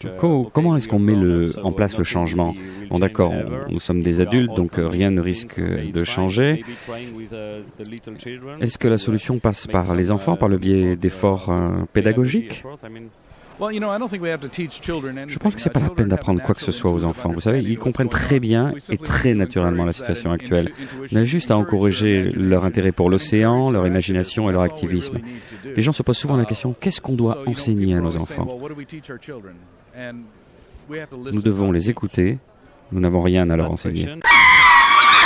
Comment est-ce qu'on met en place le changement? Bon, d'accord, nous sommes des adultes, donc rien ne risque de changer. Est-ce que la solution passe par les enfants, par le biais d'efforts pédagogiques? Je pense que c'est pas la peine d'apprendre quoi que ce soit aux enfants. Vous savez, ils comprennent très bien et très naturellement la situation actuelle. On a juste à encourager leur intérêt pour l'océan, leur imagination et leur activisme. Les gens se posent souvent la question, qu'est-ce qu'on doit enseigner à nos enfants? Nous devons les écouter. Nous n'avons rien à leur enseigner.